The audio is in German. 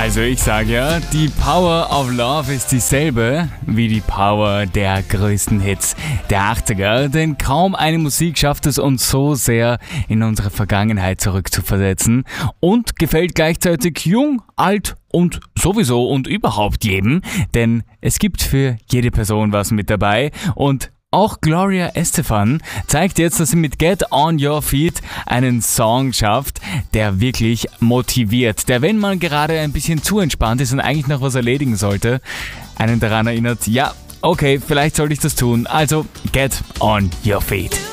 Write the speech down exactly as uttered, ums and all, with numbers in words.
Also ich sage ja, die Power of Love ist dieselbe wie die Power der größten Hits der achtziger, denn kaum eine Musik schafft es uns so sehr in unsere Vergangenheit zurückzuversetzen und gefällt gleichzeitig jung, alt und sowieso und überhaupt jedem, denn es gibt für jede Person was mit dabei und auch Gloria Estefan zeigt jetzt, dass sie mit Get On Your Feet einen Song schafft, der wirklich motiviert, der, wenn man gerade ein bisschen zu entspannt ist und eigentlich noch was erledigen sollte, einen daran erinnert, ja, okay, vielleicht sollte ich das tun, also Get On Your Feet.